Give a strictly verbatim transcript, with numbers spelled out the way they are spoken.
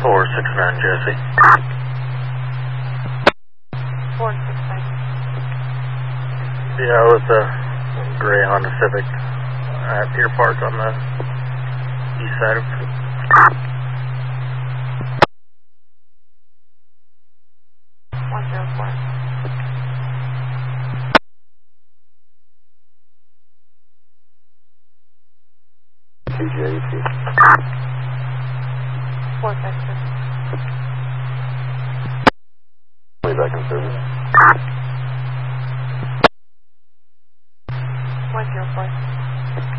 four six nine Jesse. four six nine. Yeah, with the gray Honda Civic at Pier Park on the east side of one zero four. two J T. four five six. Way back in service.